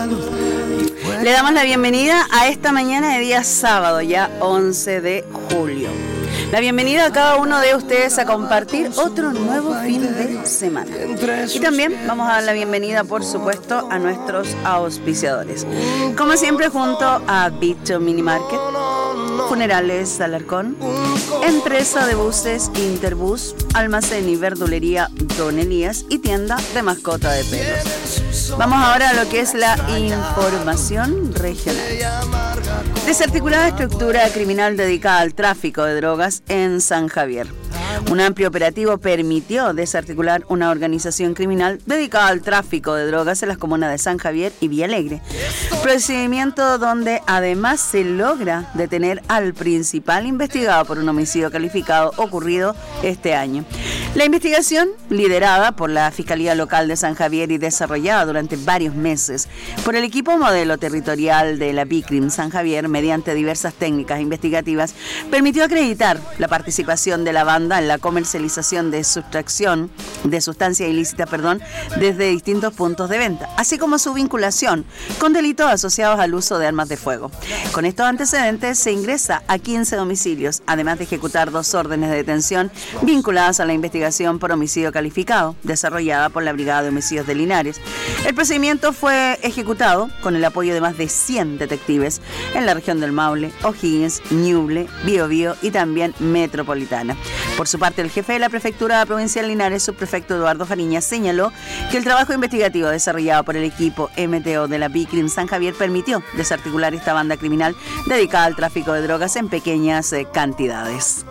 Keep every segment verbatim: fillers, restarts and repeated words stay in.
Le damos la bienvenida a esta mañana de día sábado, ya once de julio. La bienvenida a cada uno de ustedes a compartir otro nuevo fin de semana. Y también vamos a dar la bienvenida, por supuesto, a nuestros auspiciadores. Como siempre, junto a Bicho Mini Market, Funerales Alarcón, Empresa de Buses Interbus, Almacén y Verdulería Don Elías y Tienda de Mascota de Perros. Vamos ahora a lo que es la información regional. Desarticulada estructura criminal dedicada al tráfico de drogas en San Javier. Un amplio operativo permitió desarticular una organización criminal dedicada al tráfico de drogas en las comunas de San Javier y Villalegre. Procedimiento donde además se logra detener al principal investigado por un homicidio calificado ocurrido este año. La investigación, liderada por la Fiscalía Local de San Javier y desarrollada durante varios meses por el equipo modelo territorial de la BICRIM San Javier, mediante diversas técnicas investigativas, permitió acreditar la participación de la banda en la comercialización de sustracción de sustancias ilícitas, perdón, desde distintos puntos de venta, así como su vinculación con delitos asociados al uso de armas de fuego. Con estos antecedentes se ingresa a quince domicilios, además de ejecutar dos órdenes de detención vinculadas a la investigación por homicidio calificado, desarrollada por la Brigada de Homicidios de Linares. El procedimiento fue ejecutado con el apoyo de más de cien detectives en la región del Maule, O'Higgins, Ñuble, Biobío y también Metropolitana. Por su parte, el jefe de la Prefectura Provincial Linares, subprefecto Eduardo Fariña, señaló que el trabajo investigativo desarrollado por el equipo M T O de la BICRIM San Javier permitió desarticular esta banda criminal dedicada al tráfico de drogas en pequeñas eh, cantidades.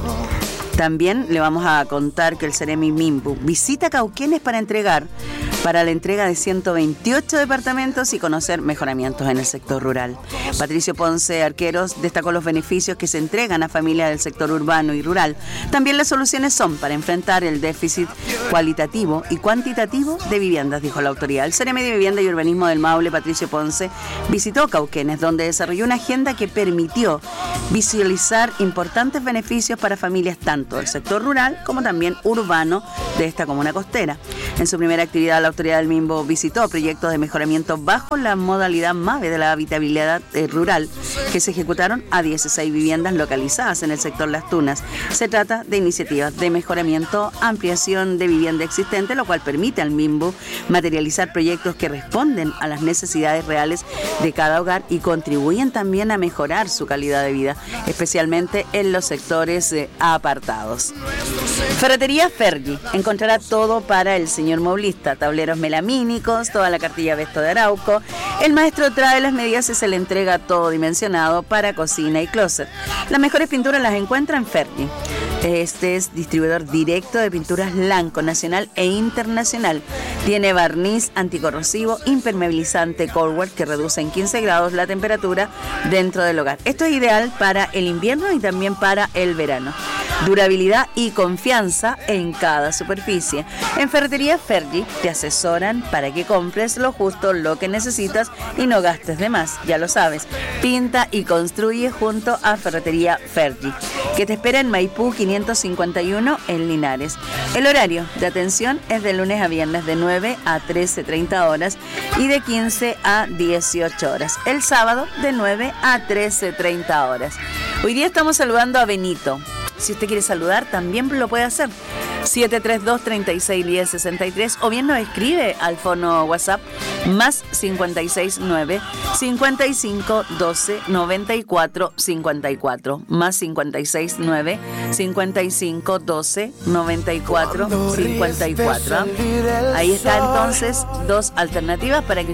También le vamos a contar que el Ceremi Minbu visita Cauquenes para entregar para la entrega de ciento veintiocho departamentos y conocer mejoramientos en el sector rural. Patricio Ponce Arqueros destacó los beneficios que se entregan a familias del sector urbano y rural. También las soluciones son para enfrentar el déficit cualitativo y cuantitativo de viviendas, dijo la autoridad. El Ceremi de Vivienda y Urbanismo del Maule, Patricio Ponce, visitó Cauquenes, donde desarrolló una agenda que permitió visualizar importantes beneficios para familias tanto del sector rural como también urbano de esta comuna costera. En su primera actividad, la autoridad del Minbo visitó proyectos de mejoramiento bajo la modalidad MAVE de la habitabilidad eh, rural que se ejecutaron a dieciséis viviendas localizadas en el sector Las Tunas. Se trata de iniciativas de mejoramiento, ampliación de vivienda existente, lo cual permite al Minbo materializar proyectos que responden a las necesidades reales de cada hogar y contribuyen también a mejorar su calidad de vida, especialmente en los sectores eh, apartados. Ferretería Fergi encontrará todo para el señor moblista, tableros melamínicos, toda la cartilla Vesto de Arauco. El maestro trae las medidas y se le entrega todo dimensionado para cocina y closet. Las mejores pinturas las encuentra en Fergi. Este es distribuidor directo de pinturas Lanco, nacional e internacional. Tiene barniz anticorrosivo, impermeabilizante Colward que reduce en quince grados la temperatura dentro del hogar. Esto es ideal para el invierno y también para el verano. Durabilidad y confianza en cada superficie. En Ferretería Fergi te asesoran para que compres lo justo, lo que necesitas y no gastes de más. Ya lo sabes, pinta y construye junto a Ferretería Fergi, que te espera en Maipú quinientos cincuenta y uno en Linares. El horario de atención es de lunes a viernes de nueve a trece treinta horas y de quince a dieciocho horas. El sábado de nueve a trece treinta horas. Hoy día estamos saludando a Benito. Si usted quiere saludar, también lo puede hacer. siete tres dos, treinta y seis, diez, sesenta y tres o bien nos escribe al fono WhatsApp más cincuenta y seis nueve, cincuenta y cinco, doce, noventa y cuatro, cincuenta y cuatro más cincuenta y seis nueve, cincuenta y cinco, doce, noventa y cuatro, cincuenta y cuatro. Ahí está entonces dos alternativas para que